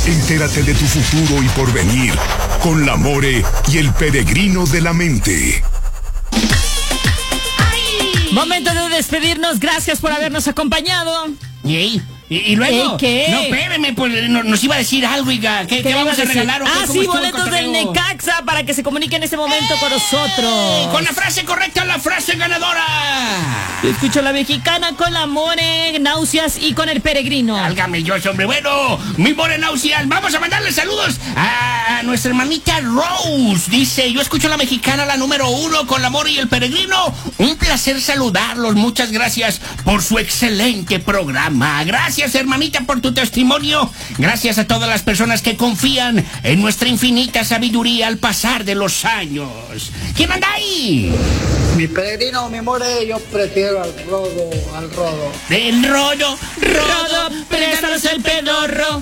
Entérate de tu futuro y porvenir con la More y el peregrino de la mente. Momento de despedirnos, gracias por habernos acompañado. ¿Y luego? ¿Qué? No, espéreme, pues nos iba a decir algo, oiga. ¿Qué vamos a regalar? Sí, boletos del Necaxa para que se comunique en este momento con nosotros. Con la frase correcta, la frase ganadora. Yo escucho la mexicana con la More, náuseas y con el peregrino. Álgame yo, hombre. Bueno, mi More náuseas. Vamos a mandarle saludos a nuestra hermanita Rose. Dice, yo escucho la mexicana, la número 1, con la More y el peregrino. Un placer saludarlos. Muchas gracias por su excelente programa. Gracias, hermanita, por tu testimonio. Gracias a todas las personas que confían en nuestra infinita sabiduría al pasar de los años. ¿Quién anda ahí? Mi peregrino, mi More, yo prefiero al rodo. Del rodo, préstanos el pedorro,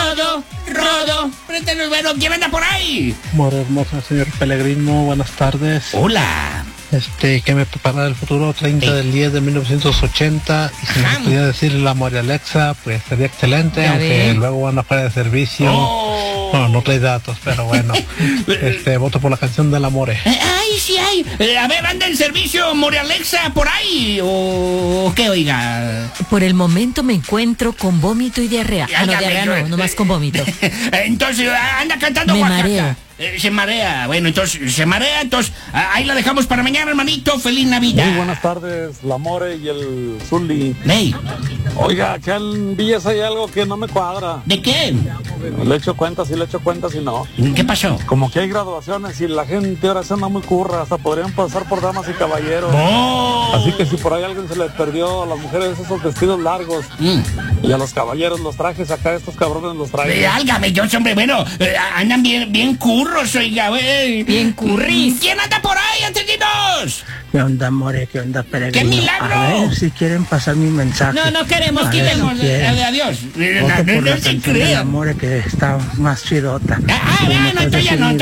rodo. Préstanos, bueno, ¿quién anda por ahí? More hermosa, señor peregrino, buenas tardes. Hola. Que me prepara el futuro 30 del 10 de 1980 y si me pudiera decir la More Alexa, pues sería excelente, aunque luego van a fuera de servicio. No trae datos, pero bueno. Voto por la canción del More. Ay, sí hay. A ver, ¿anda en servicio More Alexa por ahí? ¿O qué, oiga? Por el momento me encuentro con vómito y diarrea. Diarrea no, nomás con vómito. Entonces, anda cantando Me Oaxaca. mareo. Se marea. Bueno, entonces, se marea. Entonces, ahí la dejamos para mañana, hermanito. Feliz Navidad. Muy buenas tardes, la More y el Zully. Hey. Oiga, acá en Villas hay algo que no me cuadra. ¿De qué? Le echo cuentas y no. ¿Qué pasó? Como que hay graduaciones y la gente ahora se anda muy curra. Hasta podrían pasar por damas y caballeros. Así que si por ahí alguien se le perdió a las mujeres esos vestidos largos y a los caballeros los trajes, acá estos cabrones los traen. Álgame, yo, hombre, bueno, andan bien curros, oiga, güey. Bien curris. ¿Quién anda por ahí, antes? ¿Qué onda, More? ¿Qué onda, peregrino? ¡Qué milagro! A ver si quieren pasar mi mensaje. No queremos, quitemos. Adiós. Voto por la No se canción de la crean. More, que está más chidota. Bueno, esto ya no.